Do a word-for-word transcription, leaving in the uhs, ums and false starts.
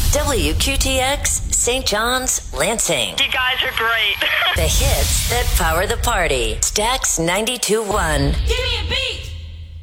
W Q T X, Saint John's, Lansing. You guys are great. The hits that power the party. Stax ninety-two point one. Give me a beat.